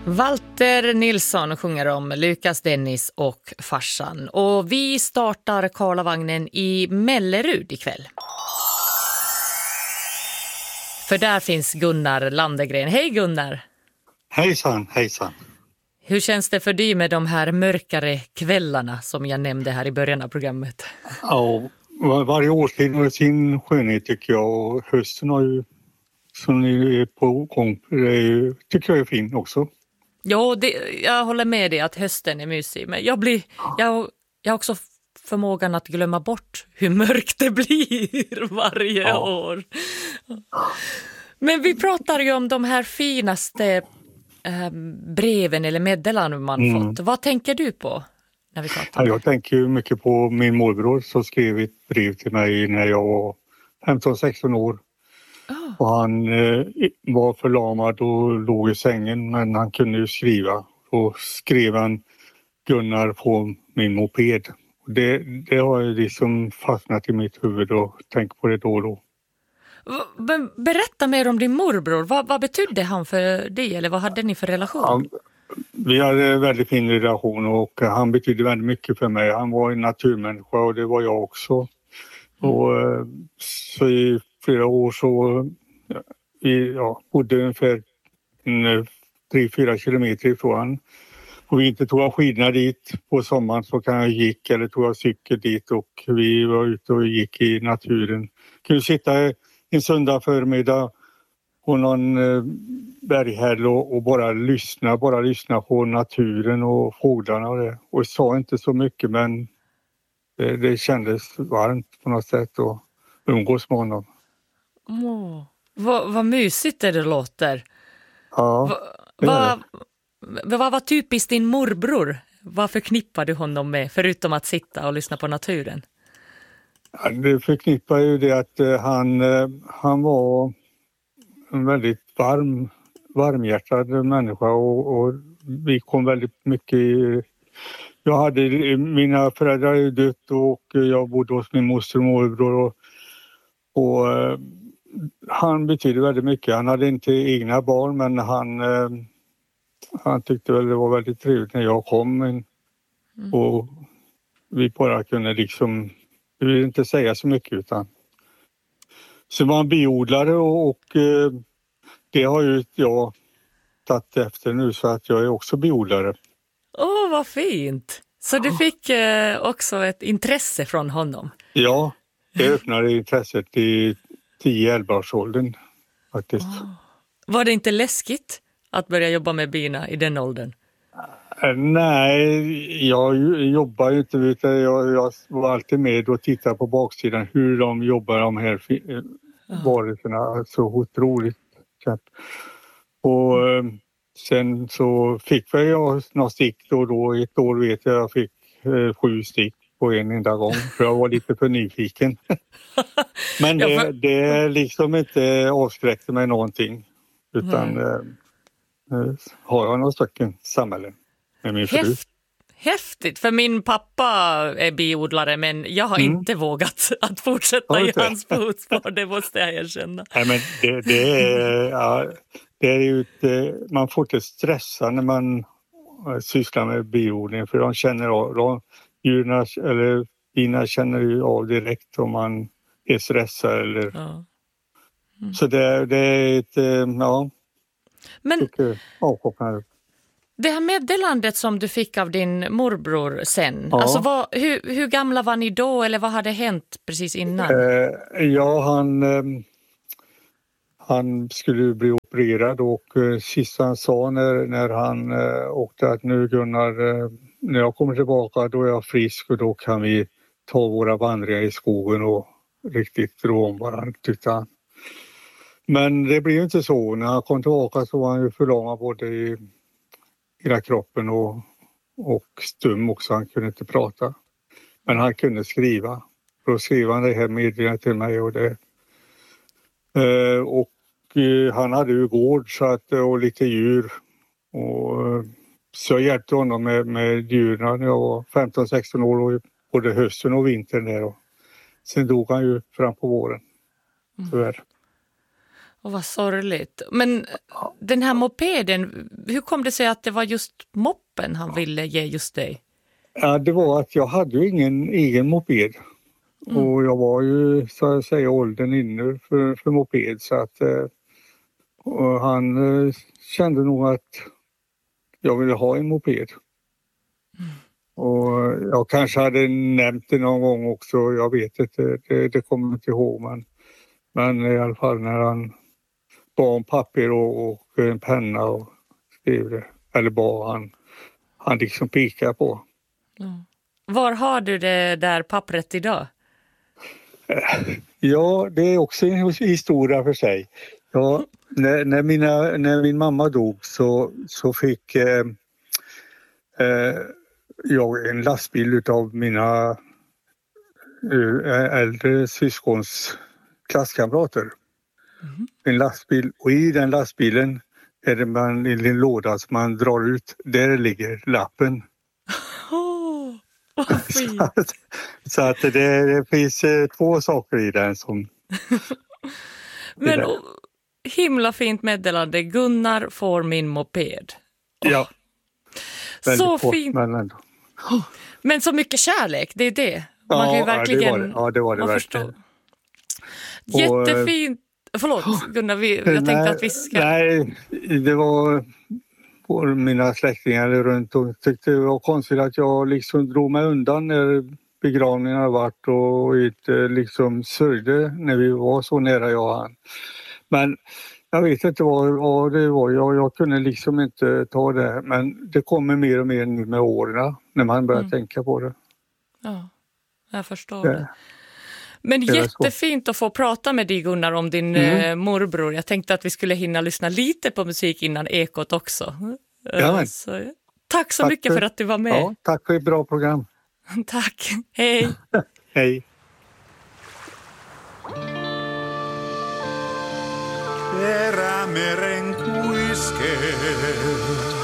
Walter Nilsson sjunger om Lukas Dennis och farsan. Och vi startar Karlavagnen i Mellerud ikväll. För där finns Gunnar Landegren. Hej Gunnar! Hejsan, hejsan. Hur känns det för dig med de här mörkare kvällarna som jag nämnde här i början av programmet? Ja, varje årstid har sin skönhet tycker jag, och hösten har ju, som ni är på gång, tycker jag är fin också. Jo, jag håller med dig att hösten är mysig, men jag har också förmågan att glömma bort hur mörkt det blir varje år. Men vi pratar ju om de här finaste breven eller meddelanden man fått. Vad tänker du på när vi pratar om det? Jag tänker ju mycket på min morbror som skrev ett brev till mig när jag var 15-16 år. Och han var förlamad och låg i sängen, men han kunde ju skriva. Och skrev han Gunnar på min moped. Och det har ju liksom fastnat i mitt huvud och tänkt på det då och då. Berätta mer om din morbror. Vad betydde han för dig, eller vad hade ni för relation? Vi hade en väldigt fin relation och han betydde väldigt mycket för mig. Han var en naturmänniska och det var jag också. Och så i flera år så vi bodde ungefär 3-4 kilometer ifrån han. Och vi inte tog jag skidorna dit på sommaren så kan jag gick eller tog jag cykel dit och vi var ute och gick i naturen. Kunde sitta en söndag förmiddag på någon berghäll och bara lyssna på naturen och fåglarna och det. Och jag sa inte så mycket, men det kändes varmt på något sätt att umgås med honom. Vad mysigt det låter. Ja. Vad var typiskt din morbror? Vad förknippar du honom med, förutom att sitta och lyssna på naturen? Ja, det förknippar ju det att han var en väldigt varmhjärtad människa och vi kom väldigt mycket mina föräldrar är dött och jag bodde hos min moster och morbror och han betydde väldigt mycket. Han hade inte egna barn, men han tyckte väl det var väldigt trevligt när jag kom och vi bara kunde liksom, vi vill inte säga så mycket utan. Så var han biodlare och det har ju jag tagit efter nu så att jag är också biodlare. Vad fint! Så du fick också ett intresse från honom? Ja, det öppnade intresset i 10-11-årsåldern faktiskt. Var det inte läskigt att börja jobba med bina i den åldern? Nej, jag jobbar ju inte utan jag var alltid med och tittade på baksidan hur de jobbar de här varelserna. Så otroligt. Och sen så fick jag några stick då ett år vet jag fick 7 stick på en enda gång för jag var lite för nyfiken. Men det liksom inte avskräckte mig någonting utan har jag några stycken samhällen med min fru. Häftigt, för min pappa är biodlare men jag har inte vågat att fortsätta i hans fotspår, det måste jag erkänna. Nej, men det är ju man får inte stressa när man sysslar med biodling för de känner av, djuren eller bina känner ju av direkt om man är stressad eller så det är ett men avkopplande. det här meddelandet som du fick av din morbror sen, alltså hur gamla var ni då eller vad hade hänt precis innan? Han skulle bli opererad och sist han sa när han åkte att nu Gunnar, när jag kommer tillbaka då är jag frisk och då kan vi ta våra vandringar i skogen och riktigt rå om varandra tyckte han. Men det blev inte så. När han kom tillbaka så var han ju förlamad både i hela kroppen och stum också. Han kunde inte prata. Men han kunde skriva. Då skrev han det här meddelandet till mig och han hade ju gård så att, och lite djur. Så jag hjälpte honom med djuren när jag var 15-16 år och både hösten och vintern där. Sen dog han ju fram på våren. Tyvärr. Och vad sorgligt. Men den här mopeden, hur kom det sig att det var just moppen han ville ge just dig? Ja, det var att jag hade ju ingen egen moped. Och jag var ju så att säga åldern inne för moped, så att och han kände nog att jag ville ha en moped. Och jag kanske hade nämnt det någon gång också, jag vet inte, det kommer jag inte ihåg, men i alla fall när han bad om papper och en penna och skrev det, eller bad han liksom pekade på. Var har du det där pappret idag? Ja, det är också en historia för sig. Ja, när min mamma dog så fick jag en lastbil utav mina äldre syskons klasskamrater. En lastbil, och i den lastbilen är det en liten låda som man drar ut. Där ligger lappen. Så att det finns 2 saker i den som... Men himla fint meddelande. Gunnar får min moped. Ja. Så fint. Men så mycket kärlek, det är det. Man kan ju verkligen... det var det verkligen. Jättefint. Förlåt Gunnar, jag tänkte att vi ska... Nej, det var... Mina släktingar runt och tyckte det var konstigt att jag liksom drog mig undan när begravningen hade varit och inte liksom sörjde när vi var så nära, jag och han. Men jag vet inte vad det var, jag kunde liksom inte ta det, men det kommer mer och mer nu med åren när man börjar tänka på det. Ja, jag förstår det. Men jättefint att få prata med dig Gunnar om din morbror. Jag tänkte att vi skulle hinna lyssna lite på musik innan Ekot också. Tack så mycket för att du var med. Ja, tack för ett bra program. Tack, hej. Hej. Perämeren kuiskee.